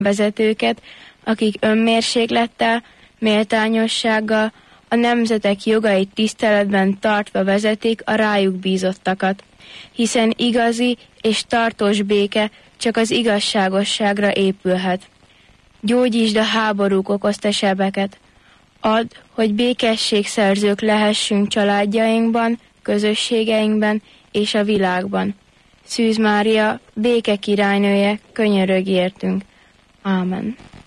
vezetőket, akik önmérséklettel, méltányossággal, a nemzetek jogait tiszteletben tartva vezetik a rájuk bízottakat, hiszen igazi és tartós béke csak az igazságosságra épülhet. Gyógyítsd a háborúk okozta sebeket. Add, hogy békességszerzők lehessünk családjainkban, közösségeinkben és a világban. Szűz Mária, béke királynője, könyörögj értünk. Ámen.